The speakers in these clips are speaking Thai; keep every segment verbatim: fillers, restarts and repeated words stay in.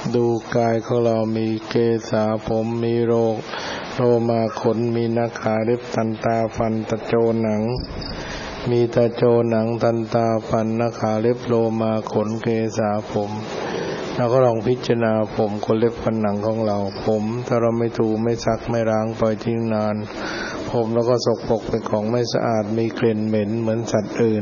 ดูกายของเรามีเกศาผมมีโรคโลมาขนมีนาขาเล็บทันตาฟันตะโจหนังมีตะโจหนังทันตาฟันนาขาเล็บโลมาขนเกศาผมแล้วก็ลองพิจารณาผมขนเล็บฟันหนังของเราผมถ้าเราไม่ถูไม่ซักไม่ล้างปล่อยทิ้งนานผมแล้วก็สกปรกเป็นของไม่สะอาดมีกลิ่นเหม็นเหมือนสัตว์อื่น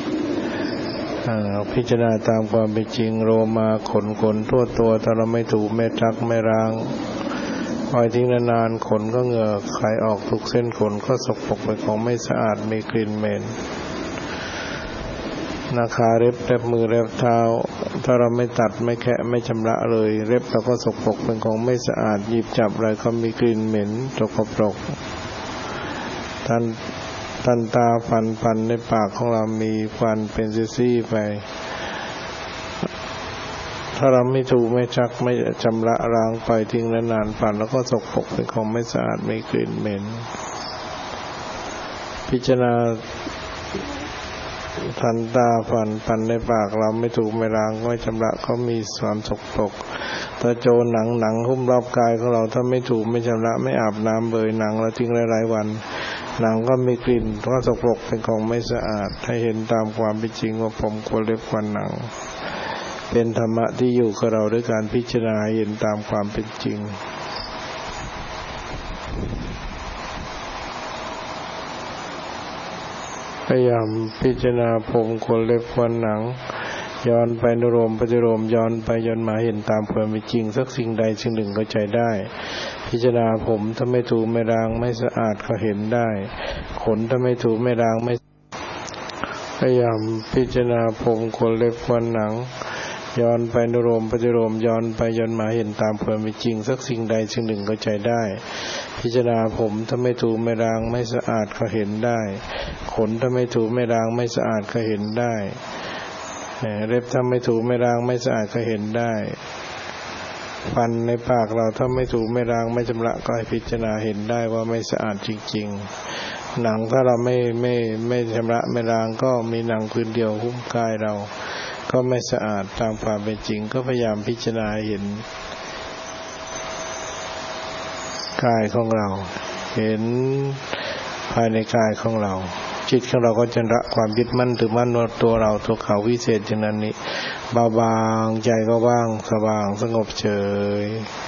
พิจารณาตามความเป็นจริงโลมาขนขนทั่วตัวถ้าเราไม่ถูไม่ซักไม่ล้างปล่อยทิ้งนานๆขนก็เหงื่อไหลออกทุกเส้นขนก็สกปรกเป็นของไม่สะอาดมีกลิ่นเหม็นนาขาเล็บเล็บมือเล็บเท้าถ้าเราไม่ตัดไม่แคะไม่ชำระเลยเล็บเราก็สกปรกเป็นของไม่สะอาดหยิบจับอะไรก็มีกลิ่นเหม็นสกปรกทันทันตาฟันฟันในปากของเรามีฟันเป็นซี่ๆไปถ้าเราไม่ถูไม่ซักไม่ชำระล้างปล่อยทิ้งนานๆฟันแล้วก็สกปรกเป็นของไม่สะอาดมีกลิ่นเหม็นพิจารณาทันตาฟันฟันในปากเราไม่ถูไม่ล้างไม่ชำระเขามีความสกปรกตะโจหนังหนังหุ้มรอบกายของเราถ้าไม่ถูไม่ชำระไม่อาบน้ำเบยหนังแล้วทิ้งหลายๆวันหนังก็มีกลิ่นก็สกปรกเป็นของไม่สะอาดให้เห็นตามความเป็นจริงว่าผมขนเล็บฟันหนังเป็นธรรมะที่อยู่กับเราด้วยการพิจารณาเห็นตามความเป็นจริงพยายามพิจารณาผมขนเล็บฟันหนังย้อนไปนุโลมปฏิโลมย้อนไปย้อนมาเห็นตามความเป็นจริงสักสิ่งใดสิ่งหนึ่งเข้าใจได้พิจารณาผมถ้าไม่ถูไม่ล้างไม่สะอาดก็เห็นได้ขนถ้าไม่ถูไม่ล้างไม่พยายามพิจารณาผมขนเล็บฟันหนังย้อนไปนุโลมปฏิโลมย้อนไปย้อนมาเห็นตามความเป็นจริงสักสิ่งใดสิ่งหนึ่งเข้าใจได้พิจารณาผมถ้าไม่ถูไม่ล้างไม่สะอาดก็เห็นได้ขนถ้าไม่ถูไม่ล้างไม่สะอาดก็เห็นได้เล็บถ้าไม่ถูไม่ล้างไม่สะอาดก็เห็นได้ฟันในปากเราถ้าไม่ถูไม่ล้างไม่ชำระก็ให้พิจารณาเห็นได้ว่าไม่สะอาดจริงๆหนังถ้าเราไม่ไม่ไม่ชำระไม่ล้างก็มีหนังพื้นเดียวหุ้มกายเราก็ไม่สะอาดตามความเป็นจริงก็พยายามพิจารณาเห็นกายของเราเห็นภายในกายของเราจิตของเราก็จะละความยึดมั่นถือมั่นว่าตัวเราตัวเขาวิเศษอย่างนั้นนี้เบาบางใจก็ว่างสว่างสงบเฉย